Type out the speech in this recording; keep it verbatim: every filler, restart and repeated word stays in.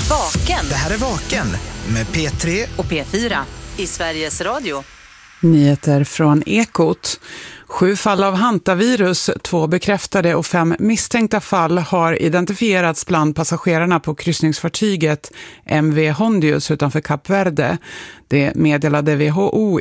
Vaken. Det här är Vaken med P tre och P fyra i Sveriges Radio. Nyheter från Ekot. Sju fall av hantavirus, två bekräftade och fem misstänkta fall har identifierats bland passagerarna på kryssningsfartyget M V Hondius utanför Kap Verde. Det meddelade W H O